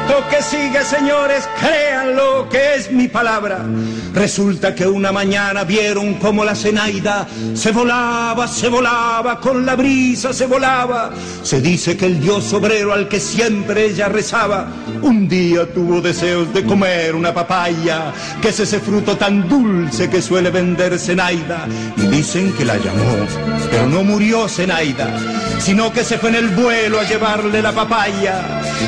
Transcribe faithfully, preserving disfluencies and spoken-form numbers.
cuento que sigue, señores, créanlo que es mi palabra. Resulta que una mañana vieron como la Zenaida se volaba, se volaba, con la brisa se volaba. Se dice que el dios obrero al que siempre ella rezaba, un día tuvo deseos de comer una papaya, que es ese fruto tan dulce que suele vender Zenaida. Y dicen que la llamó, pero no murió Zenaida, sino que se fue en el vuelo a llevarle la papaya.